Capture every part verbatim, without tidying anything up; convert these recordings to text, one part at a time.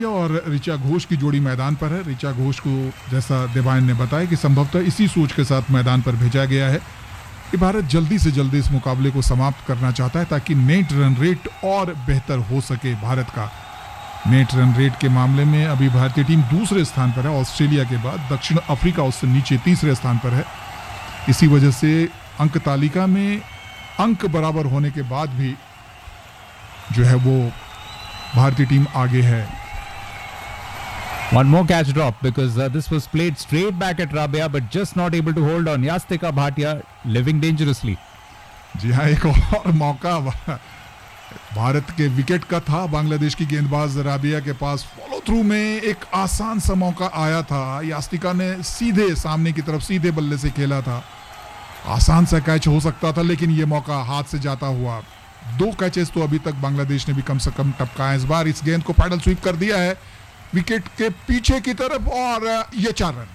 और ऋचा घोष की जोड़ी मैदान पर है। ऋचा घोष को जैसा देवायन ने बताया कि संभवतः इसी सोच के साथ मैदान पर भेजा गया है कि भारत जल्दी से जल्दी इस मुकाबले को समाप्त करना चाहता है ताकि नेट रन रेट और बेहतर हो सके। भारत का नेट रन रेट के मामले में अभी भारतीय टीम दूसरे स्थान पर है ऑस्ट्रेलिया के बाद। दक्षिण अफ्रीका उससे नीचे तीसरे स्थान पर है। इसी वजह से अंक तालिका में अंक बराबर होने के बाद भी जो है वो भारतीय टीम आगे है। One more catch drop because uh, this was played straight back at Rabia but just not able to hold on. Yastika Bhatia living dangerously. जी हाँ, एक और मौका भारत के विकेट का था। बांग्लादेश की गेंदबाज राबिया के पास फॉलो थ्रू में एक आसान सा मौका आया था। यास्तिका ने सीधे सामने की तरफ सीधे बल्ले से खेला था। आसान सा कैच हो सकता था लेकिन ये मौका हाथ से जाता हुआ। दो कैचेस तो अभी तक बांग्लादेश ने भी कम से कम टपकाए। इस बार इस गेंद को पैडल स्वीप कर दिया है विकेट के पीछे की तरफ और ये चार रन।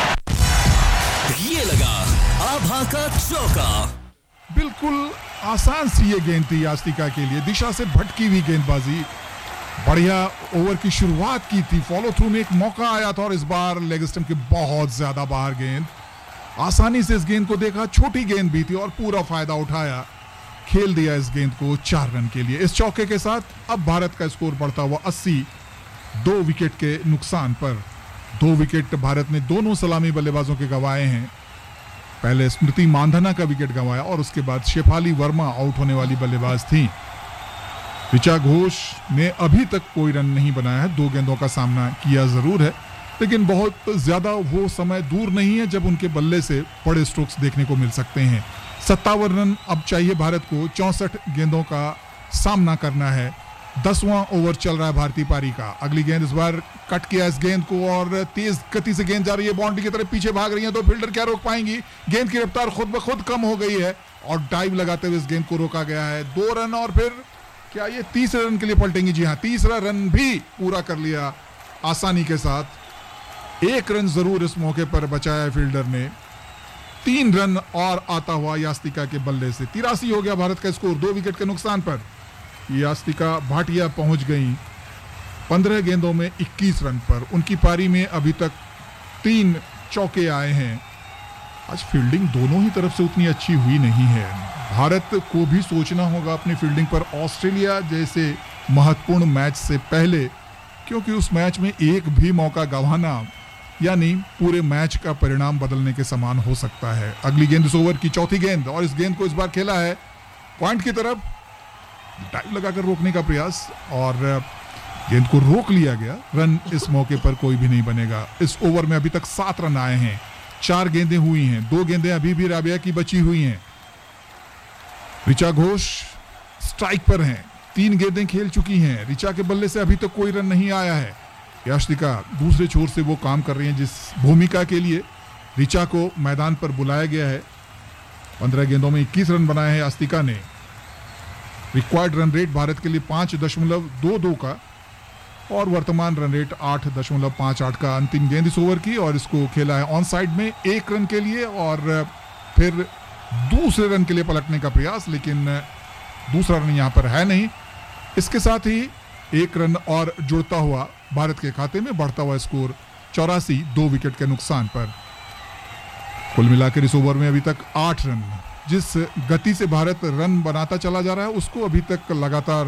ये लगा आभा का चौका। बिल्कुल आसान सी ये गेंद थी यास्तिका के लिए। दिशा से भटकी हुई गेंदबाजी, बढ़िया ओवर की शुरुआत की थी। फॉलो थ्रू में एक मौका आया था और इस बार लेग स्टंप के बहुत ज्यादा बाहर गेंद। आसानी से इस गेंद को देखा, छोटी गेंद भी थी और पूरा फायदा उठाया, खेल दिया इस गेंद को चार रन के लिए। इस चौके के साथ अब भारत का स्कोर बढ़ता हुआ अस्सी, दो विकेट के नुकसान पर। दो विकेट भारत ने दोनों सलामी बल्लेबाजों के गंवाए हैं। पहले स्मृति मांधाना का विकेट गंवाया और उसके बाद शेफाली वर्मा आउट होने वाली बल्लेबाज थी। ऋचा घोष ने अभी तक कोई रन नहीं बनाया है। दो गेंदों का सामना किया जरूर है लेकिन बहुत ज्यादा वो समय दूर नहीं है जब उनके बल्ले से बड़े स्ट्रोक्स देखने को मिल सकते हैं। सत्तावन रन अब चाहिए भारत को। चौसठ गेंदों का सामना करना है। दसवां ओवर चल रहा है भारतीय पारी का। अगली गेंद इस बार कट किया इस गेंद को और तेज गति से गेंद जा रही है, बाउंड्री की तरफ पीछे भाग रही है तो फील्डर क्या रोक पाएंगी। गेंद की रफ्तार खुद ब खुद कम हो गई है और डाइव लगाते हुए इस गेंद को रोका गया है। दो रन और फिर क्या ये तीसरे रन के लिए पलटेंगी? जी हाँ, तीसरा रन भी पूरा कर लिया आसानी के साथ। एक रन जरूर इस मौके पर बचाया है फील्डर ने। तीन रन और आता हुआ यास्तिका के बल्ले से। तिरासी हो गया भारत का स्कोर दो विकेट के नुकसान पर। यास्तिका भाटिया पहुंच गई पंद्रह गेंदों में इक्कीस रन पर। उनकी पारी में अभी तक तीन चौके आए हैं। आज फील्डिंग दोनों ही तरफ से उतनी अच्छी हुई नहीं है। भारत को भी सोचना होगा अपनी फील्डिंग पर ऑस्ट्रेलिया जैसे महत्वपूर्ण मैच से पहले, क्योंकि उस मैच में एक भी मौका गंवाना यानी पूरे मैच का परिणाम बदलने के समान हो सकता है। अगली गेंद इस ओवर की चौथी गेंद और इस गेंद को इस बार खेला है पॉइंट की तरफ। डाइव लगाकर रोकने का प्रयास और गेंद को रोक लिया गया। रन इस मौके पर कोई भी नहीं बनेगा। इस ओवर में अभी तक सात रन आए हैं। चार गेंदें हुई हैं, दो गेंदें अभी भी राबिया की बची हुई हैं। ऋचा घोष स्ट्राइक पर हैं, तीन गेंदें खेल चुकी हैं। ऋचा के बल्ले से अभी तक कोई रन नहीं आया है। यास्तिका दूसरे छोर से वो काम कर रही हैं जिस भूमिका के लिए ऋचा को मैदान पर बुलाया गया है। पंद्रह गेंदों में इक्कीस रन बनाए हैं यास्तिका ने। रिक्वायर्ड रन रेट भारत के लिए पांच दशमलव दो दो का और वर्तमान रन रेट आठ दशमलव पांच आठ का। अंतिम गेंद इस ओवर की और इसको खेला है ऑन साइड में एक रन के लिए और फिर दूसरे रन के लिए पलटने का प्रयास, लेकिन दूसरा रन यहां पर है नहीं। इसके साथ ही एक रन और जुड़ता हुआ भारत के खाते में। बढ़ता हुआ स्कोर चौरासी, दो विकेट के नुकसान पर। कुल मिलाकर इस ओवर में अभी तक आठ रन। जिस गति से भारत रन बनाता चला जा रहा है उसको अभी तक लगातार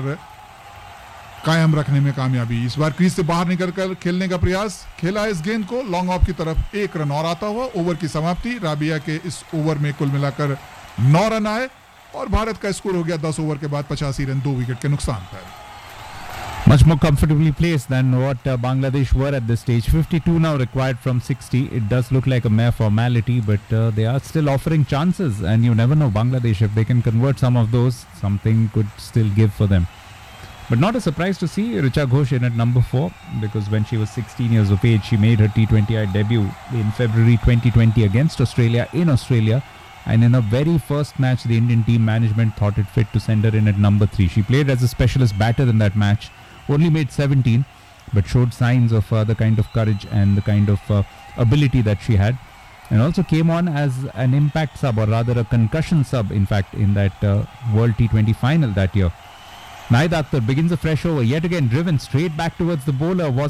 कायम रखने में कामयाबी। इस बार क्रीज से बाहर निकलकर खेलने का प्रयास, खेला है इस गेंद को लॉन्ग ऑफ की तरफ। एक रन और आता हुआ ओवर की समाप्ति। राबिया के इस ओवर में कुल मिलाकर नौ रन आए और भारत का स्कोर हो गया दस ओवर के बाद पचासी रन, दो विकेट के नुकसान पर। Much more comfortably placed than what uh, Bangladesh were at this stage. fifty-two now required from sixty. It does look like a mere formality, but uh, they are still offering chances, and you never know. Bangladesh, if they can convert some of those, something could still give for them. But not a surprise to see Richa Ghosh in at number four, because when she was sixteen years of age, she made her T twenty I debut in February twenty twenty against Australia in Australia. And in her very first match, the Indian team management thought it fit to send her in at number three. She played as a specialist batter in that match. Only made seventeen, but showed signs of uh, the kind of courage and the kind of uh, ability that she had, and also came on as an impact sub, or rather a concussion sub, in fact, in that uh, World T twenty final that year. Naid Akhtar begins a fresh over, yet again driven straight back towards the bowler. Was